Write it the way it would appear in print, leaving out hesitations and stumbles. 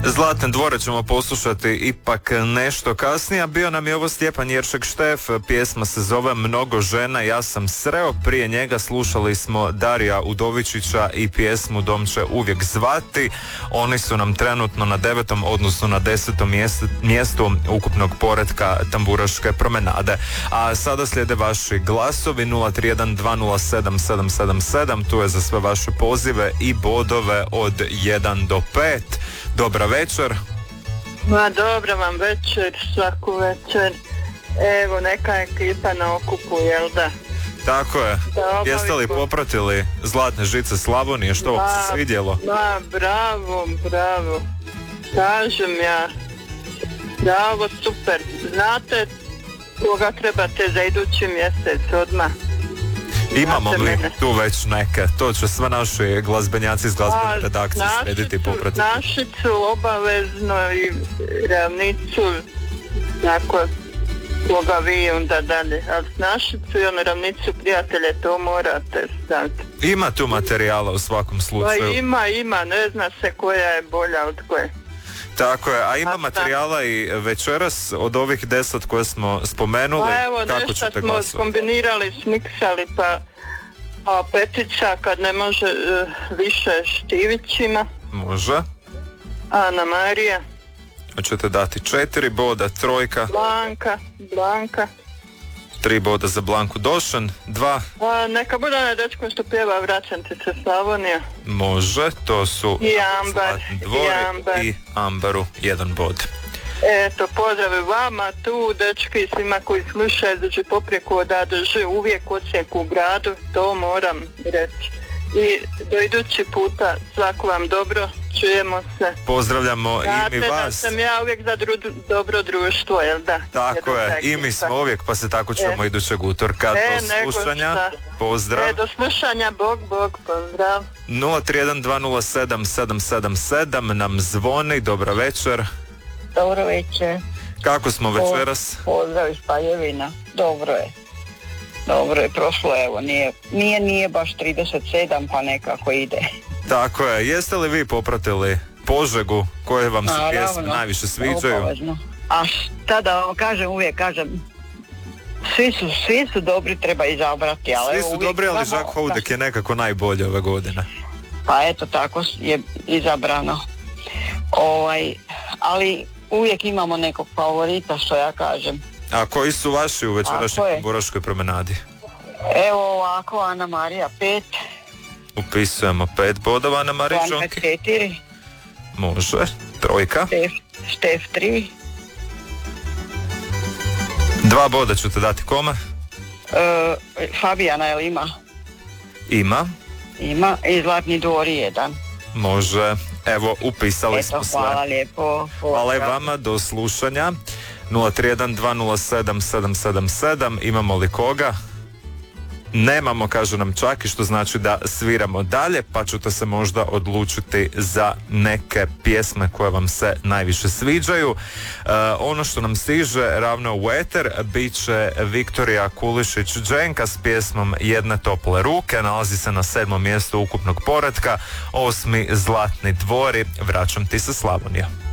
Zlatne dvore ćemo poslušati ipak nešto kasnije, a bio nam je ovo Stjepan Jeršek Štef, pjesma se zove Mnogo žena, ja sam sreo, prije njega slušali smo Darija Udovičića i pjesmu Dom će uvijek zvati, oni su nam trenutno na 9. odnosno na 10. mjestu ukupnog poretka Tamburaške promenade. A sada slijede vaši glasovi 031 207 777, tu je za sve vaše pozive i bodove od 1 do 5. Dobra večer. Ma dobra vam večer, svaku večer. Evo, neka ekipa na okupu, jel da? Tako je. Jeste li popratili Zlatne žice Slavonije? Što vam se svidjelo? Ma, bravo. Kažem ja. Bravo, super. Znate koga trebate za idući mjesec odmah? Imamo mi tu već neke. To će sve naši glazbenjaci iz glazbene redakcije srediti i popratiti. Našicu obavezno i Ravnicu, tako koga vi onda dalje. Ali Našicu i ono Ravnicu, prijatelje, to morate staviti. Ima tu materijala u svakom slučaju. Pa ima, ne zna se koja je bolja od koje. Tako je, a ima materijala i večeras od ovih 10 koje smo spomenuli. Pa evo, kako ćete smo skombinirali, smiksali, pa Petica kad ne može više Štivićima. Može. Ana Marija. Hoćete dati 4 boda, trojka. Blanka. 3 boda za Blanku Došan, 2. Neka bude onaj dečko što pjeva Vraćam ti se Slavonija. Može, to su i Ambar, Zlatni dvori i Ambaru 1 bod. Eto, pozdrav vama tu, dečki, svima koji slušaju, da će poprijeku odadrži uvijek Osijek u gradu, to moram reći. I do idući puta, svako vam dobro, čujemo se. Pozdravljamo i mi vas. Da sam ja uvijek za dobro društvo, jel da? Tako je, i mi smo uvijek, pa se tako čujemo idućeg utorka. Do slušanja, pozdrav. Do slušanja, bog, pozdrav. 031 207 777 nam zvoni, dobra večer. Dobro večer. Kako smo večeras? Pozdrav iz Paljevina, dobro je, prošlo, evo, nije baš 37, pa nekako ide. Tako je, jeste li vi popratili Požegu, koje vam se pjesme najviše sviđaju? Obavezno. A šta da vam kažem, uvijek kažem, svi su dobri, treba izabrati. Ali svi su dobri, ali Jacques Houdek je nekako najbolje ove godine. Pa eto, tako je izabrano. Ali uvijek imamo nekog favorita, što ja kažem. A koji su vaši u večerašnjoj Tamburaškoj promenadi? Evo ovako, Ana Marija 5. Upisujemo 5 bodova, Ana Marija Žonki. 4. Može, trojka. Štef 3. 2 boda ću te dati kome? Fabijana, jel ima? Ima i Zlatni dvori 1. Može, evo upisali smo sve. Hvala lijepo. Hvala i vama, do slušanja. 031 207 777, imamo li koga? Nemamo, kaže nam Čaki, što znači da sviramo dalje, pa ćete se možda odlučiti za neke pjesme koje vam se najviše sviđaju. Ono što nam stiže ravno u eter bit će Viktorija Kulišić-Đenka s pjesmom Jedne tople ruke, nalazi se na 7. mjestu ukupnog poretka, 8. Zlatni dvori, Vraćam ti se Slavonija.